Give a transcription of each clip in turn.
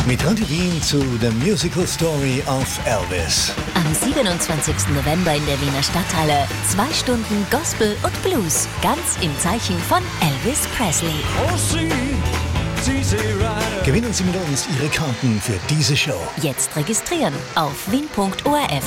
Mit Radio Wien zu The Musical Story of Elvis. Am 27. November in der Wiener Stadthalle 2 Stunden Gospel und Blues, ganz im Zeichen von Elvis Presley. Gewinnen Sie mit uns Ihre Karten für diese Show. Jetzt registrieren auf wien.orf.at.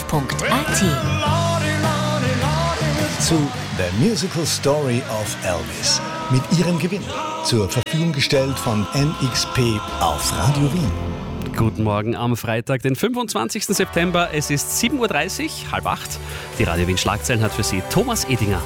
Zu The Musical Story of Elvis. Mit Ihrem Gewinn. Zur Verfügung gestellt von NXP auf Radio Wien. Guten Morgen am Freitag, den 25. September. Es ist 7.30 Uhr, 7:30. Die Radio Wien Schlagzeilen hat für Sie Thomas Edinger.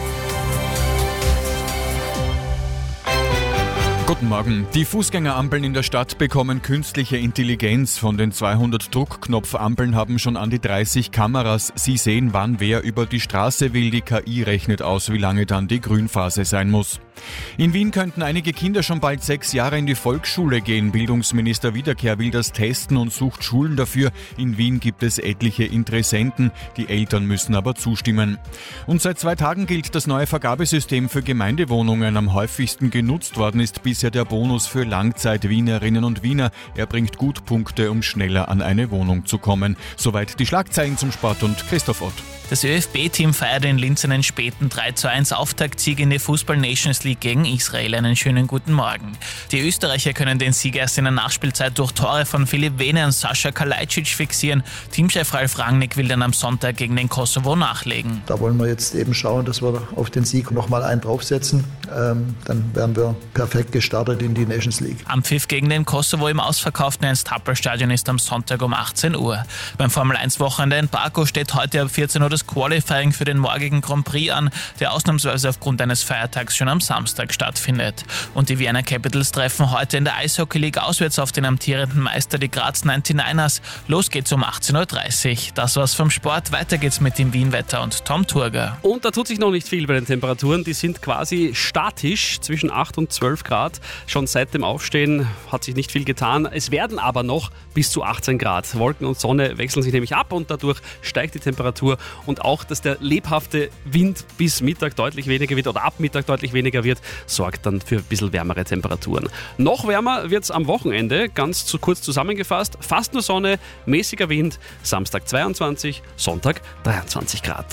Guten Morgen. Die Fußgängerampeln in der Stadt bekommen künstliche Intelligenz. Von den 200 Druckknopfampeln haben schon an die 30 Kameras. Sie sehen, wann wer über die Straße will. Die KI rechnet aus, wie lange dann die Grünphase sein muss. In Wien könnten einige Kinder schon bald 6 Jahre in die Volksschule gehen. Bildungsminister Wiederkehr will das testen und sucht Schulen dafür. In Wien gibt es etliche Interessenten. Die Eltern müssen aber zustimmen. Und seit 2 Tagen gilt das neue Vergabesystem für Gemeindewohnungen. Am häufigsten genutzt worden ist bisher der Bonus für Langzeit-Wienerinnen und Wiener. Er bringt gut Punkte, um schneller an eine Wohnung zu kommen. Soweit die Schlagzeilen zum Sport und Christoph Ott. Das ÖFB-Team feiert in Linz einen späten 3:1 Auftaktsieg in die Fußball-Nations League gegen Israel. Einen schönen guten Morgen. Die Österreicher können den Sieg erst in der Nachspielzeit durch Tore von Philipp Wehne und Sascha Kalajdzic fixieren. Teamchef Ralf Rangnick will dann am Sonntag gegen den Kosovo nachlegen. Da wollen wir jetzt eben schauen, dass wir auf den Sieg nochmal einen draufsetzen. Dann wären wir perfekt gestartet in die Nations League. Am Pfiff gegen den Kosovo im ausverkauften Ernst-Happel-Stadion ist am Sonntag um 18 Uhr. Beim Formel-1-Wochenende in Baku steht heute ab 14 Uhr das Qualifying für den morgigen Grand Prix an, der ausnahmsweise aufgrund eines Feiertags schon am Samstag stattfindet. Und die Vienna Capitals treffen heute in der Eishockey League auswärts auf den amtierenden Meister, die Graz 99ers. Los geht's um 18.30 Uhr. Das war's vom Sport. Weiter geht's mit dem Wien-Wetter und Tom Turger. Und da tut sich noch nicht viel bei den Temperaturen. Die sind quasi statisch zwischen 8 und 12 Grad. Schon seit dem Aufstehen hat sich nicht viel getan. Es werden aber noch bis zu 18 Grad. Wolken und Sonne wechseln sich nämlich ab und dadurch steigt die Temperatur. Und auch, dass der lebhafte Wind bis Mittag deutlich weniger wird oder ab Mittag deutlich weniger wird, sorgt dann für ein bisschen wärmere Temperaturen. Noch wärmer wird es am Wochenende, ganz zu kurz zusammengefasst. Fast nur Sonne, mäßiger Wind, Samstag 22, Sonntag 23 Grad.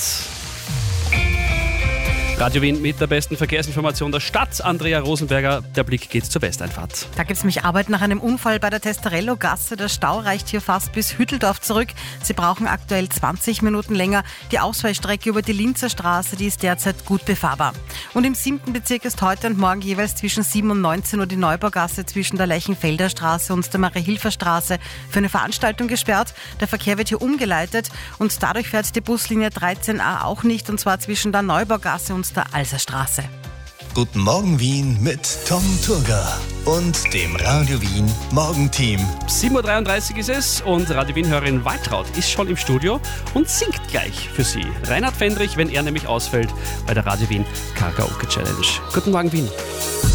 Radio Wien mit der besten Verkehrsinformation der Stadt. Andrea Rosenberger, der Blick geht zur Westeinfahrt. Da gibt es nämlich Arbeit nach einem Unfall bei der Testarello-Gasse. Der Stau reicht hier fast bis Hütteldorf zurück. Sie brauchen aktuell 20 Minuten länger. Die Ausfallstrecke über die Linzer Straße, die ist derzeit gut befahrbar. Und im 7. Bezirk ist heute und morgen jeweils zwischen 7 und 19 Uhr die Neubaugasse zwischen der Lechenfelder Straße und der Marie-Hilfer Straße für eine Veranstaltung gesperrt. Der Verkehr wird hier umgeleitet und dadurch fährt die Buslinie 13a auch nicht, und zwar zwischen der Neubaugasse und der Alserstraße. Guten Morgen Wien mit Tom Turger und dem Radio Wien Morgenteam. 7.33 Uhr ist es und Radio Wien-Hörerin Waltraud ist schon im Studio und singt gleich für Sie. Reinhard Fendrich, wenn er nämlich ausfällt bei der Radio Wien Karaoke Challenge. Guten Morgen Wien.